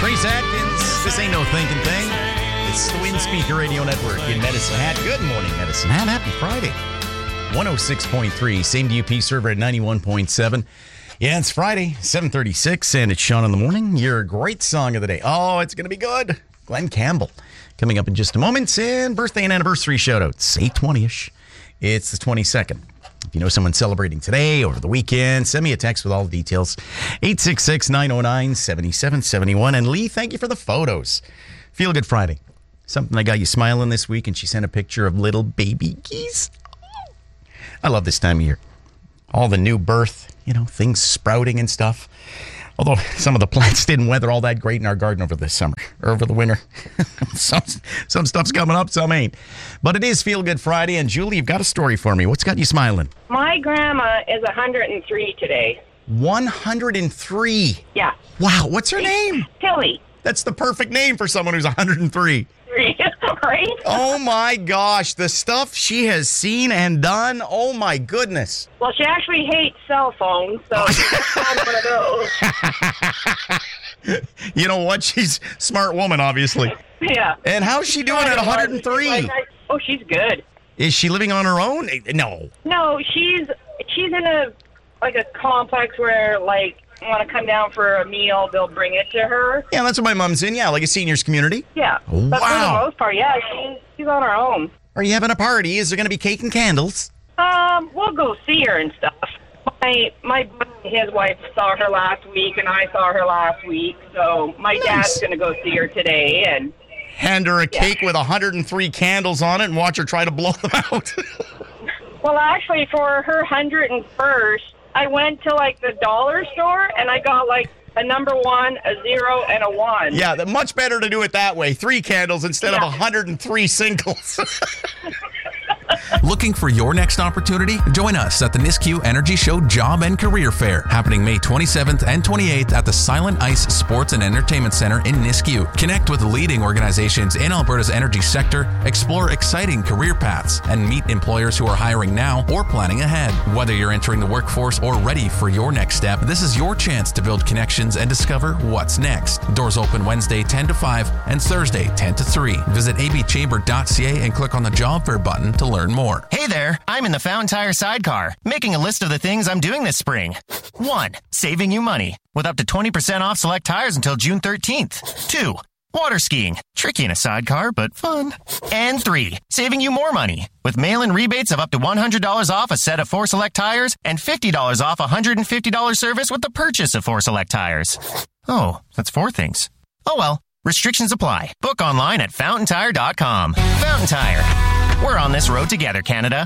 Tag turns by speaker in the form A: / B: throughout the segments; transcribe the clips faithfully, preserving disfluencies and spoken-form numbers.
A: Trace Atkins, this ain't no thinking thing. It's the Wind Speaker Radio Network in Medicine Hat. Good morning, Medicine Hat. Happy Friday. one oh six point three, same D U P server at ninety-one point seven. Yeah, it's Friday, seven thirty-six, and it's Sean in the Morning. Your great song of the day. Oh, it's going to be good. Glenn Campbell coming up in just a moment. And birthday and anniversary shout-outs, eight twenty-ish. It's the twenty-second. If you know someone celebrating today, over the weekend, send me a text with all the details. eight six six, nine oh nine, seven seven seven one. And Lee, thank you for the photos. Feel Good Friday. Something that got you smiling this week, and she sent a picture of little baby geese. I love this time of year. All the new birth, you know, things sprouting and stuff. Although some of the plants didn't weather all that great in our garden over the summer or over the winter. some some stuff's coming up, some ain't. But it is Feel Good Friday, and Julie, you've got a story for me. What's got you smiling?
B: My grandma is one hundred three today.
A: one hundred three?
B: Yeah.
A: Wow, what's her name?
B: Tilly.
A: That's the perfect name for someone who's one hundred three.
B: Right?
A: Oh my gosh, the stuff she has seen and done. Oh my goodness.
B: Well, she actually hates cell phones, so she's one of those.
A: You know what? She's a smart woman, obviously.
B: Yeah.
A: And how's she doing at one hundred three?
B: Like, oh, she's good.
A: Is she living on her own? No.
B: No, she's she's in a like a complex where like want to come down for a meal, they'll bring it to her.
A: Yeah, that's what my mom's in. Yeah, like a seniors community.
B: Yeah.
A: Wow.
B: But for the most part, yeah, she's she's on her own.
A: Are you having a party? Is there going to be cake and candles?
B: Um, we'll go see her and stuff. My my his wife saw her last week, and I saw her last week. So my
A: Nice.
B: dad's going to go see her today, and
A: Hand her a
B: Yeah.
A: cake with one hundred three candles on it and watch her try to blow them out.
B: well, actually, for her one hundred first, I went to like the dollar store, and I got like a number one, a zero, and a one.
A: Yeah, that- much better to do it that way. Three candles instead
B: Yeah.
A: of one hundred three singles.
C: Looking for your next opportunity? Join us at the Nisku Energy Show Job and Career Fair, happening May twenty-seventh and twenty-eighth at the Silent Ice Sports and Entertainment Center in Nisku. Connect with leading organizations in Alberta's energy sector, explore exciting career paths, and meet employers who are hiring now or planning ahead. Whether you're entering the workforce or ready for your next step, this is your chance to build connections and discover what's next. Doors open Wednesday ten to five and Thursday ten to three. Visit a b chamber dot c a and click on the job fair button to learn more.
D: Hey there, I'm in the Fountain Tire sidecar, making a list of the things I'm doing this spring. One, saving you money, with up to twenty percent off select tires until June thirteenth. Two, water skiing, tricky in a sidecar, but fun. And three, saving you more money, with mail-in rebates of up to one hundred dollars off a set of four select tires and fifty dollars off a one hundred fifty dollars service with the purchase of four select tires. Oh, that's four things. Oh well, restrictions apply. Book online at fountain tire dot com. Fountain Tire. We're on this road together, Canada.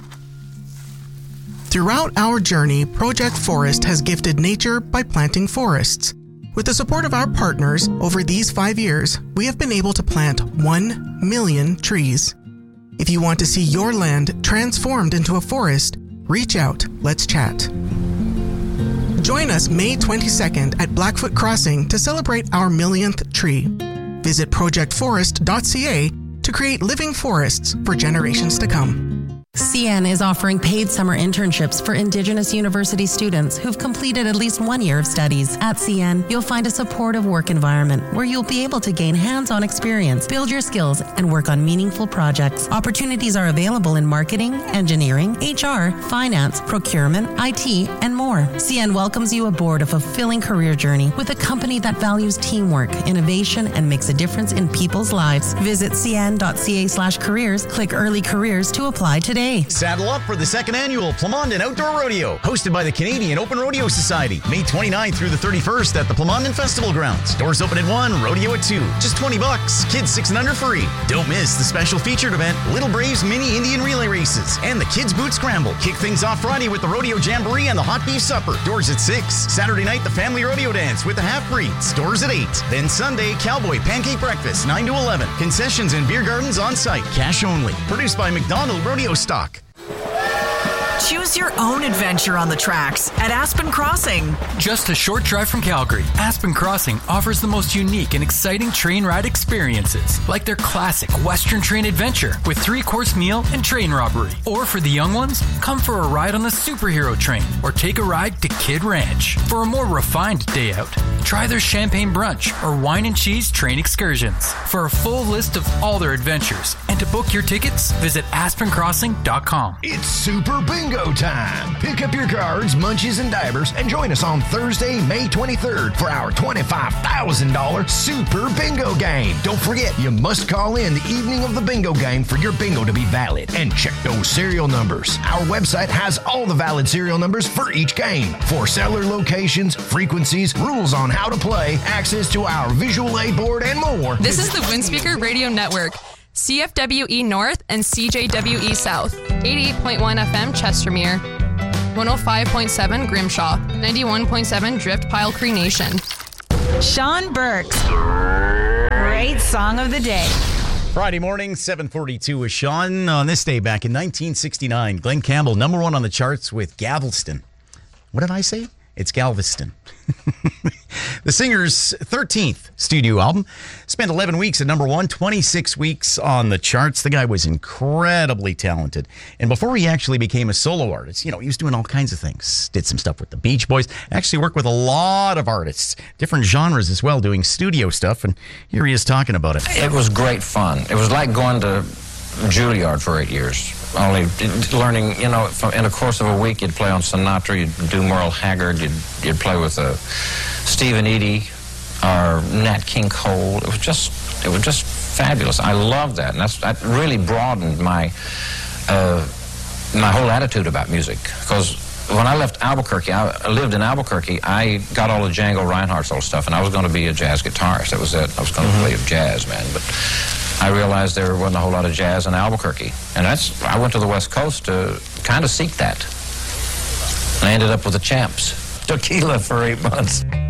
E: Throughout our journey, Project Forest has gifted nature by planting forests. With the support of our partners, over these five years, we have been able to plant one million trees. If you want to see your land transformed into a forest, reach out. Let's chat. Join us May twenty-second at Blackfoot Crossing to celebrate our millionth tree. Visit project forest dot c a to create living forests for generations to come.
F: C N is offering paid summer internships for Indigenous university students who've completed at least one year of studies. At C N, you'll find a supportive work environment where you'll be able to gain hands-on experience, build your skills, and work on meaningful projects. Opportunities are available in marketing, engineering, H R, finance, procurement, I T, and more. C N welcomes you aboard a fulfilling career journey with a company that values teamwork, innovation, and makes a difference in people's lives. Visit c n dot c a slash careers, click early careers to apply today.
A: Saddle up for the second annual Plamondon Outdoor Rodeo, hosted by the Canadian Open Rodeo Society, May twenty-ninth through the thirty-first at the Plamondon Festival Grounds. Doors open at one, rodeo at two. Just twenty bucks. Kids six and under free. Don't miss the special featured event, Little Braves Mini Indian Relay Races, and the Kids Boot Scramble. Kick things off Friday with the Rodeo Jamboree and the Hot Beef Supper. Doors at six. Saturday night, the Family Rodeo Dance with the Half Breeds. Doors at eight. Then Sunday, Cowboy Pancake Breakfast, nine to eleven. Concessions and beer gardens on site. Cash only. Produced by McDonald Rodeo Stock.
G: Choose your own adventure on the tracks at Aspen Crossing.
H: Just a short drive from Calgary, Aspen Crossing offers the most unique and exciting train ride experiences, like their classic Western Train adventure with three-course meal and train robbery. Or for the young ones, come for a ride on the superhero train or take a ride to Kid Ranch. For a more refined day out, try their champagne brunch or wine and cheese train excursions. For a full list of all their adventures and to book your tickets, visit aspen crossing dot com.
I: It's Super Bingo time. Pick up your cards, munchies, and divers and join us on Thursday, May twenty-third for our twenty-five thousand dollars Super Bingo game. Don't forget, you must call in the evening of the bingo game for your bingo to be valid. And check those serial numbers. Our website has all the valid serial numbers for each game. For seller locations, frequencies, rules on how to play, access to our visual aid board, and more.
J: This is the Windspeaker Radio Network. C F W E North and C J W E South. eighty-eight point one F M Chestermere. one oh five point seven Grimshaw. ninety-one point seven Drift Pile Cree Nation.
K: Sean Burks. Great song of the day.
A: Friday morning, seven forty-two with Sean. On this day back in nineteen sixty-nine, Glenn Campbell, number one on the charts with Galveston. What did I say? It's Galveston. The singer's thirteenth studio album spent eleven weeks at number one, twenty-six weeks on the charts. The guy was incredibly talented. And before he actually became a solo artist, you know, he was doing all kinds of things. Did some stuff with the Beach Boys. Actually worked with a lot of artists, different genres as well, doing studio stuff. And here he is talking about it.
L: It was great fun. It was like going to Juilliard for eight years. Only learning, you know, in the course of a week, you'd play on Sinatra, you'd do Merle Haggard, you'd, you'd play with uh, Stephen Eady or Nat King Cole. It was just, it was just fabulous. I loved that, and that's, that really broadened my, uh, my whole attitude about music. Because when I left Albuquerque, I lived in Albuquerque, I got all the Django Reinhardt's old stuff, and I was going to be a jazz guitarist. That was it. I was going to mm-hmm. play jazz, man, but I realized there wasn't a whole lot of jazz in Albuquerque. And that's, I went to the West Coast to kind of seek that. And I ended up with the Champs. Tequila for eight months.